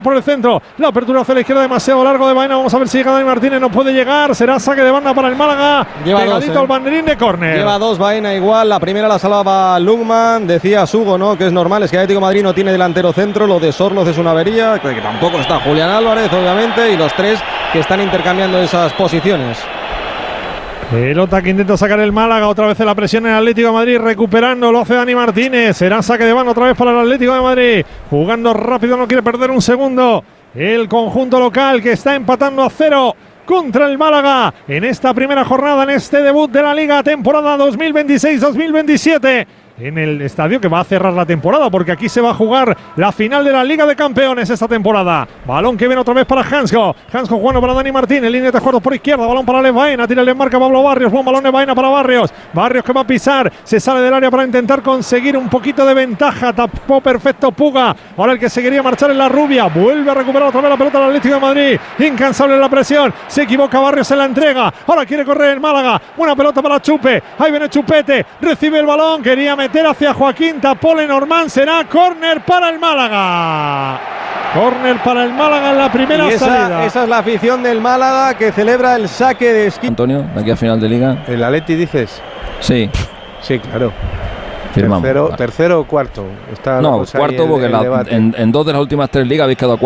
por el centro, la apertura hacia la izquierda demasiado largo de Baena. Vamos a ver si llega Dani Martínez, no puede llegar, será saque de banda para el Málaga. Lleva pegadito dos, al banderín de córner. Lleva dos Baena igual, la primera la salvaba Lungman, decía Sugo, ¿no? Que es normal, es que Atlético de Madrid no tiene delantero centro, lo de Sorloz es una avería, que tampoco está Julián Álvarez, obviamente, y los tres que están intercambiando esas posiciones. Pelota que intenta sacar el Málaga, otra vez en la presión en el Atlético de Madrid, recuperando, lo hace Dani Martínez, será saque de banda otra vez para el Atlético de Madrid, jugando rápido, no quiere perder un segundo, el conjunto local que está empatando a 0 contra el Málaga en esta primera jornada, en este debut de la Liga, temporada 2026-2027. En el estadio que va a cerrar la temporada, porque aquí se va a jugar la final de la Liga de Campeones esta temporada. Balón que viene otra vez para Hansko jugando para Dani Martínez, línea de juegos por izquierda, balón para Alex Baena, tira en marca Pablo Barrios, buen balón de Baena para Barrios que va a pisar, se sale del área para intentar conseguir un poquito de ventaja, tapó perfecto Puga, ahora el que se quería marchar en la Rubia, vuelve a recuperar otra vez la pelota del Atlético de Madrid, incansable en la presión, se equivoca Barrios en la entrega, ahora quiere correr el Málaga, una pelota para Chupe, ahí viene Chupete, recibe el balón, quería meter hacia Joaquín, tapó Lenormand, será córner para el Málaga. Córner para el Málaga en la primera salida. Esa es la afición del Málaga que celebra el saque de esquina. Antonio, de aquí a final de Liga. ¿El Atleti dices? Sí. Sí, claro. Firmamos. Tercero o cuarto. Está no, cuarto porque en 2 de las últimas 3 ligas habéis quedado